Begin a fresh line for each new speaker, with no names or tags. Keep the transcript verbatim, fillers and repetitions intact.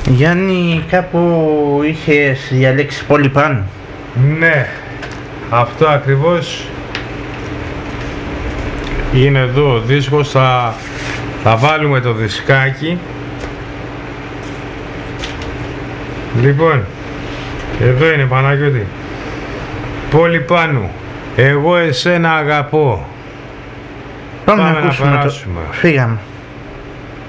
Γιάννη, κάπου είχες διαλέξει πολύ πάνω.
Ναι, αυτό ακριβώς είναι εδώ ο δίσκος. Θα, θα βάλουμε το δισκάκι. Λοιπόν, εδώ είναι, Παναγιώτη. Πόλη Πάνου, εγώ εσένα αγαπώ.
Πάμε,
Πάμε
να
να
ακούσουμε το...
περάσουμε.
Φύγαμε.